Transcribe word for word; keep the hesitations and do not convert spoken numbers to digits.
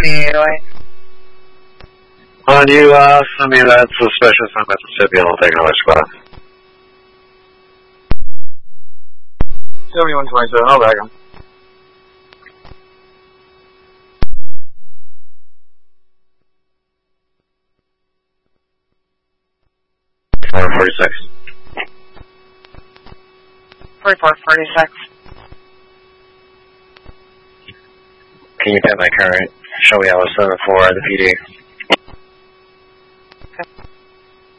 eight oh eight. On you, uh, send me that suspicious on Mississippi and I'll take another squad. seventy-one twenty-seven, I'll back him. four forty-six. forty-four forty-six. Can you get my current? Show me I was seven four at the P D. Okay.